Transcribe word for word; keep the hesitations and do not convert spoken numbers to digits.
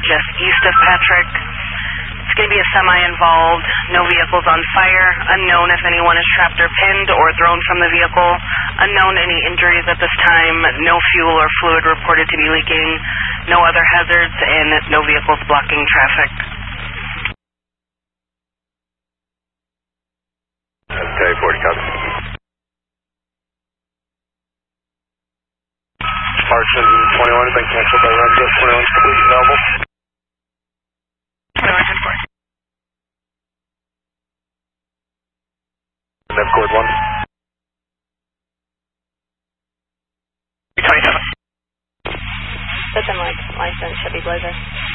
just east of Patrick. It's going to be a semi involved, no vehicles on fire, unknown if anyone is trapped or pinned or thrown from the vehicle, unknown any injuries at this time, no fuel or fluid reported to be leaking, no other hazards, and no vehicles blocking traffic. Okay, forty copy. Parson twenty-one has been canceled by Ramjet. twenty-one is completely available. twenty-one ten four. Nev Cord one. twenty-seven. That's in license, Chevy Blazer.